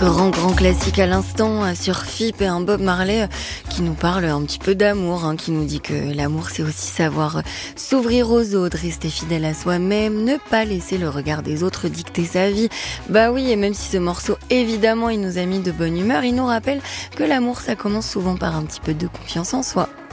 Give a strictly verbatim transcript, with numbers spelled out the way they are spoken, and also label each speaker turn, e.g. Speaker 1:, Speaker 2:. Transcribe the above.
Speaker 1: Grand, grand classique à l'instant euh, sur F I P et un Bob Marley euh, qui nous parle un petit peu d'amour, hein, qui nous dit que l'amour c'est aussi savoir euh, s'ouvrir aux autres, rester fidèle à soi-même, ne pas laisser le regard des autres dicter sa vie. Bah oui, et même si ce morceau évidemment il nous a mis de bonne humeur, il nous rappelle que l'amour ça commence souvent par un petit peu de confiance en soi.